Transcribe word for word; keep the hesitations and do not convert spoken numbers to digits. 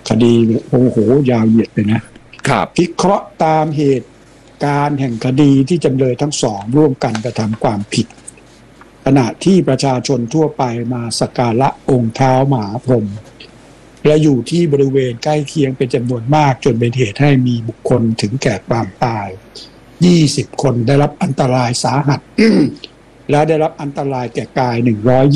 คดีโอ้โหยาวเหยียดเลยนะครับพิเคราะห์ตามเหตุการณ์แห่งคดีที่จำเลยทั้งสองร่วมกันกระทำความผิดขณะที่ประชาชนทั่วไปมาสักการะองค์ท้าวมหาพรหมและอยู่ที่บริเวณใกล้เคียงเป็นจำนวนมากจนเป็นเหตุให้มีบุคคลถึงแก่ความตายยี่สิบคนได้รับอันตรายสาหัส และได้รับอันตรายแก่กายหนึ่งร้อย